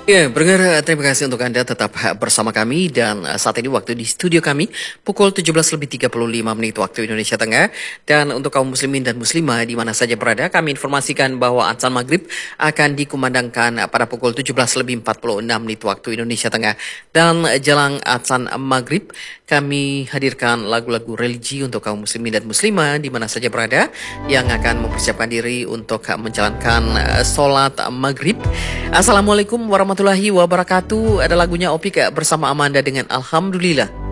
Ya, pendengar, terima kasih untuk Anda tetap bersama kami dan saat ini waktu di studio kami pukul 17.35 waktu Indonesia Tengah. Dan untuk kaum muslimin dan muslimah di mana saja berada, kami informasikan bahwa azan maghrib akan dikumandangkan pada pukul 17.46 waktu Indonesia Tengah. Dan jelang azan maghrib, kami hadirkan lagu-lagu religi untuk kaum muslimin dan muslimah di mana saja berada yang akan mempersiapkan diri untuk menjalankan sholat maghrib. Assalamualaikum warahmatullahi wabarakatuh. Ada lagunya Opik bersama Amanda dengan Alhamdulillah.